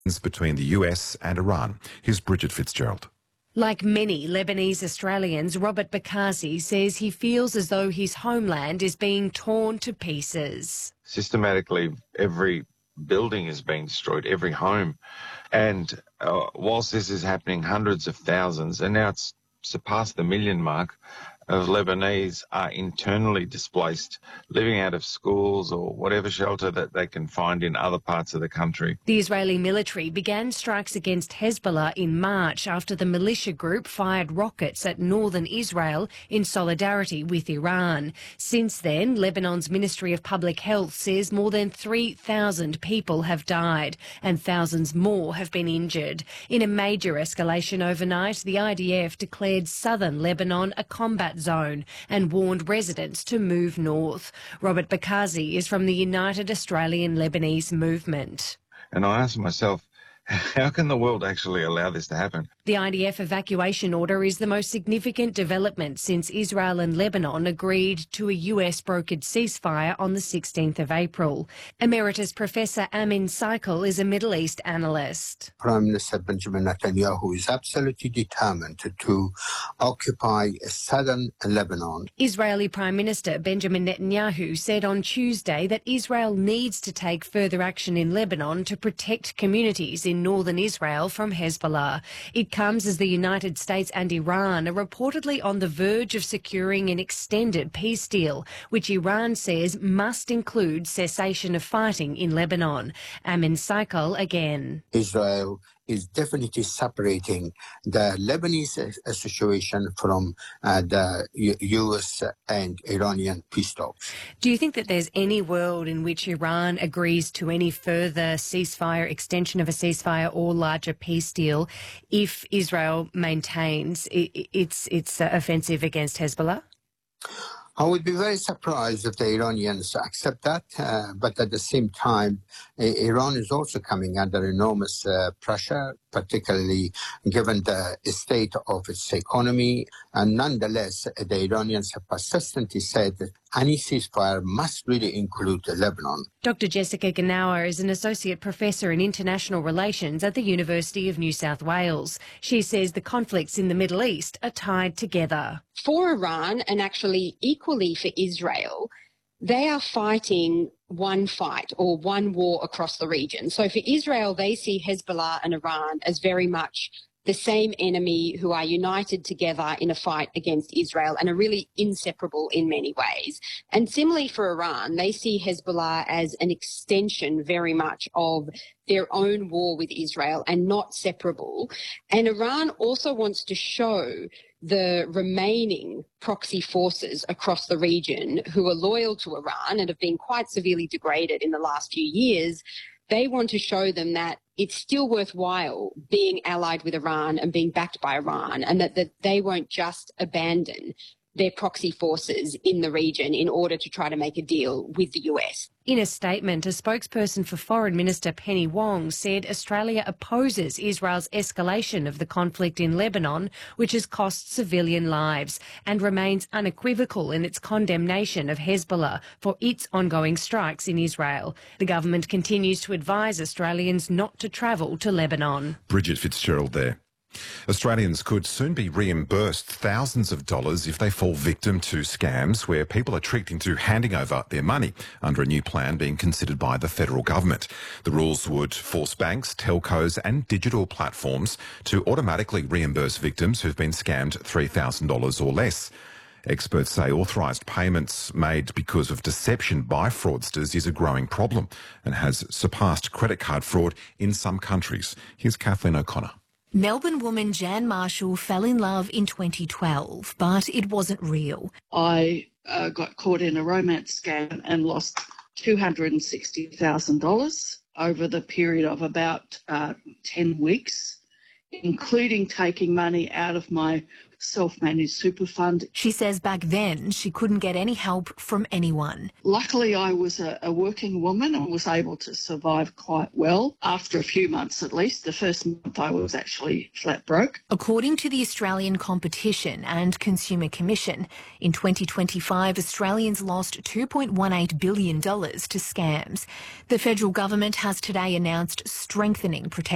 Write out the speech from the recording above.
between the US and Iran. Here's Bridget Fitzgerald. Like many Lebanese Australians, Robert Bakazi says he feels as though his homeland is being torn to pieces. Systematically, every building is being destroyed, every home. And whilst this is happening, hundreds of thousands, and now it's surpassed the million mark, of Lebanese are internally displaced, living out of schools or whatever shelter that they can find in other parts of the country. The Israeli military began strikes against Hezbollah in March after the militia group fired rockets at northern Israel in solidarity with Iran. Since then, Lebanon's Ministry of Public Health says more than 3,000 people have died and thousands more have been injured. In a major escalation overnight, the IDF declared southern Lebanon a combat zone and warned residents to move north. Robert Bakazi is from the United Australian Lebanese Movement. And I asked myself, how can the world actually allow this to happen? The IDF evacuation order is the most significant development since Israel and Lebanon agreed to a US-brokered ceasefire on the 16th of April. Emeritus Professor Amin Saikal is a Middle East analyst. Prime Minister Benjamin Netanyahu is absolutely determined to occupy southern Lebanon. Israeli Prime Minister Benjamin Netanyahu said on Tuesday that Israel needs to take further action in Lebanon to protect communities in northern Israel from Hezbollah. It comes as the United States and Iran are reportedly on the verge of securing an extended peace deal, which Iran says must include cessation of fighting in Lebanon. Amin Saikal again. Israel is definitely separating the Lebanese situation from the US and Iranian peace talks. Do you think that there's any world in which Iran agrees to any further ceasefire, extension of a ceasefire or larger peace deal if Israel maintains its offensive against Hezbollah? I would be very surprised if the Iranians accept that, but at the same time, Iran is also coming under enormous pressure, particularly given the state of its economy. And nonetheless, the Iranians have persistently said that any ceasefire must really include Lebanon. Dr. Jessica Gnawa is an associate professor in international relations at the University of New South Wales. She says the conflicts in the Middle East are tied together. For Iran, and actually equally for Israel, they are fighting one fight or one war across the region. So for Israel, they see Hezbollah and Iran as very much the same enemy who are united together in a fight against Israel and are really inseparable in many ways. And similarly for Iran, they see Hezbollah as an extension very much of their own war with Israel and not separable. And Iran also wants to show the remaining proxy forces across the region who are loyal to Iran and have been quite severely degraded in the last few years. They want to show them that it's still worthwhile being allied with Iran and being backed by Iran, and that they won't just abandon their proxy forces in the region in order to try to make a deal with the US. In a statement, a spokesperson for Foreign Minister Penny Wong said Australia opposes Israel's escalation of the conflict in Lebanon, which has cost civilian lives, and remains unequivocal in its condemnation of Hezbollah for its ongoing strikes in Israel. The government continues to advise Australians not to travel to Lebanon. Bridget Fitzgerald there. Australians could soon be reimbursed thousands of dollars if they fall victim to scams where people are tricked into handing over their money under a new plan being considered by the federal government. The rules would force banks, telcos and digital platforms to automatically reimburse victims who've been scammed $3,000 or less. Experts say authorised payments made because of deception by fraudsters is a growing problem and has surpassed credit card fraud in some countries. Here's Kathleen O'Connor. Melbourne woman Jan Marshall fell in love in 2012, but it wasn't real. I got caught in a romance scam and lost $260,000 over the period of about 10 weeks, including taking money out of my self-managed super fund. She says back then she couldn't get any help from anyone. Luckily, I was a working woman and was able to survive quite well after a few months at least. The first month I was actually flat broke. According to the Australian Competition and Consumer Commission, in 2025 Australians lost $2.18 billion to scams. The federal government has today announced strengthening protection